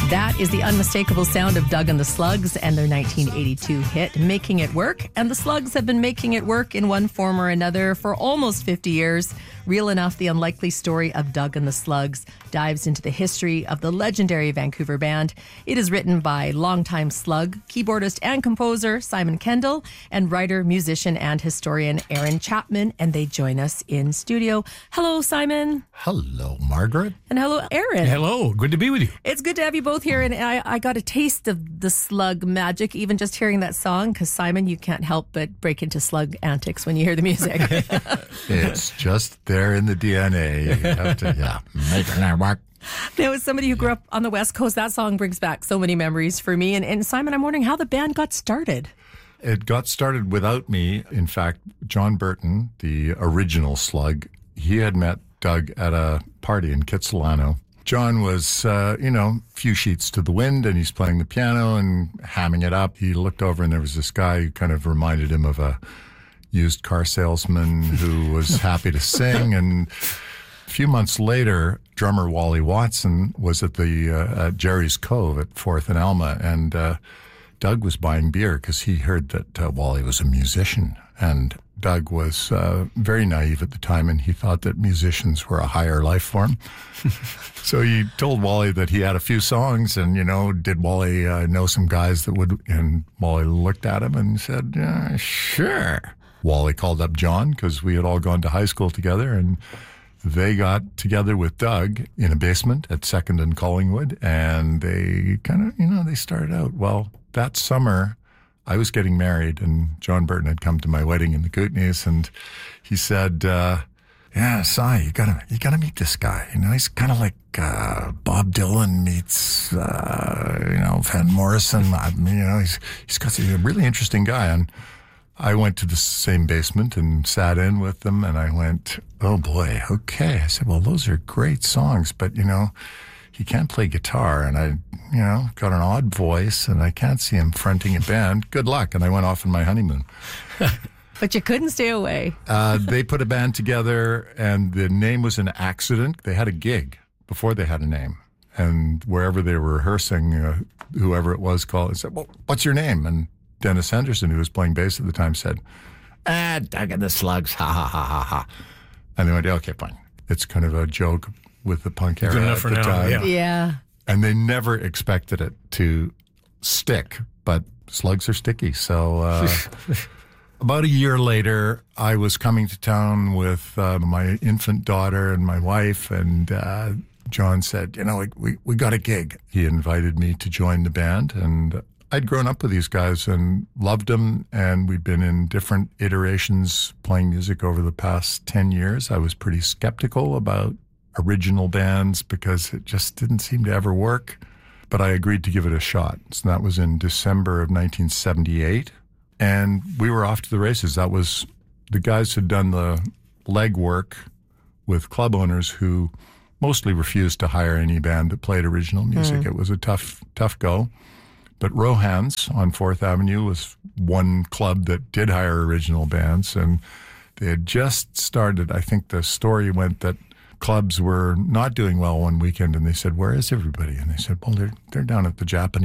That is the unmistakable sound of Doug and the Slugs and their 1982 hit, Making It Work. And the Slugs have been making it work in one form or another for almost 50 years. Real Enough, the unlikely story of Doug and the Slugs, dives into the history of the legendary Vancouver band. It is written by longtime Slug keyboardist and composer Simon Kendall and writer, musician, and historian Aaron Chapman. And they join us in studio. Hello, Simon. Hello, Margaret. And hello, Aaron. Hello. Good to be with you. It's good to have you both here. And I got a taste of the Slug magic, even just hearing that song, because Simon, you can't help but break into Slug antics when you hear the music. It's just there in the DNA. You have to, make it work. Now, as somebody who grew up on the West Coast, that song brings back so many memories for me. And Simon, I'm wondering how the band got started. It got started without me. In fact, John Burton, the original Slug, he had met Doug at a party in Kitsilano. John was, a few sheets to the wind, and he's playing the piano and hamming it up. He looked over, and there was this guy who kind of reminded him of a used car salesman who was happy to sing. And a few months later, drummer Wally Watson was at the at Jerry's Cove at 4th and Alma, and Doug was buying beer because he heard that Wally was a musician. And Doug was very naive at the time, and he thought that musicians were a higher life form. So he told Wally that he had a few songs, and, did Wally know some guys that would? And Wally looked at him and said, sure. Wally called up John, because we had all gone to high school together, and they got together with Doug in a basement at 2nd and Collingwood, and they kind of, they started out. Well, that summer, I was getting married, and John Burton had come to my wedding in the Kootenays, and he said, Si, you gotta meet this guy. He's kind of like Bob Dylan meets, Van Morrison. He's got a really interesting guy. And I went to the same basement and sat in with them, and I went, oh boy, okay. I said, well, those are great songs, but, he can't play guitar, and I, got an odd voice, and I can't see him fronting a band. Good luck. And I went off on my honeymoon. But you couldn't stay away. They put a band together, and the name was an accident. They had a gig before they had a name. And wherever they were rehearsing, whoever it was called and said, well, what's your name? And Dennis Henderson, who was playing bass at the time, said, Doug and the Slugs, ha, ha, ha, ha, ha. And they went, okay, fine. It's kind of a joke with the punk era at the time. Yeah. And they never expected it to stick, but slugs are sticky. So about a year later, I was coming to town with my infant daughter and my wife, and John said, we got a gig. He invited me to join the band, and I'd grown up with these guys and loved them, and we'd been in different iterations playing music over the past 10 years. I was pretty skeptical about original bands because it just didn't seem to ever work, but I agreed to give it a shot. So that was in December of 1978, and we were off to the races. That was the guys had done the legwork with club owners who mostly refused to hire any band that played original music. It was a tough go. But Rohan's on 4th Avenue was one club that did hire original bands, and they had just started. I think the story went that clubs were not doing well one weekend, and they said, where is everybody? And they said, well, they're down at the Japanese